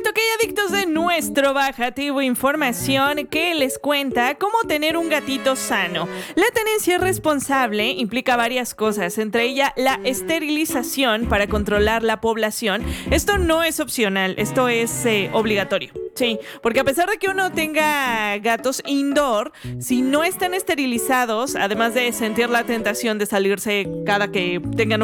momento que hay adictos de nuestro bajativo información que les cuenta cómo tener un gatito sano. La tenencia responsable implica varias cosas, entre ellas la esterilización para controlar la población. Esto no es opcional, esto es obligatorio. Sí, porque a pesar de que uno tenga gatos indoor, si no están esterilizados, además de sentir la tentación de salirse cada que tengan